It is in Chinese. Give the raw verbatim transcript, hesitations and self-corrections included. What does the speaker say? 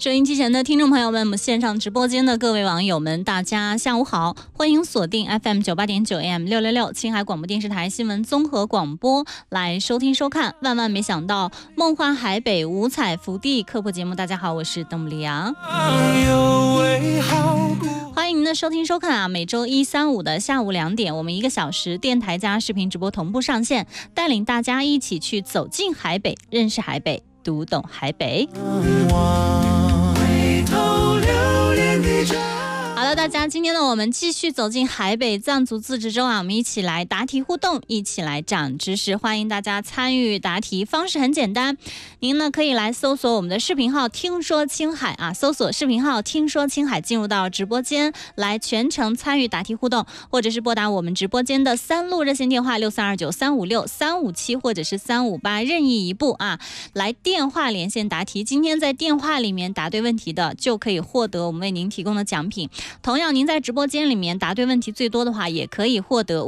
收音机前的听众朋友们，我们线上直播间的各位网友们，大家下午好，欢迎锁定 F M 九八点九 A M 六六六青海广播电视台新闻综合广播来收听收看。万万没想到，梦幻海北五彩福地科普节目，大家好，我是邓布利亚。欢迎您的收听收看啊！每周一、三、五的下午两点，我们一个小时电台加视频直播同步上线，带领大家一起去走进海北，认识海北，读懂海北。好了，大家，今天呢，我们继续走进海北藏族自治州啊，我们一起来答题互动，一起来长知识，欢迎大家参与答题。方式很简单，您呢可以来搜索我们的视频号"听说青海"啊，搜索视频号"听说青海"，进入到直播间来全程参与答题互动，或者是拨打我们直播间的三路热线电话六三二九三五六三五七或者是三五八任意一部啊，来电话连线答题。今天在电话里面答对问题的，就可以获得我们为您提供的奖品。同样，您在直播间里面答对问题最多的话，也可以获得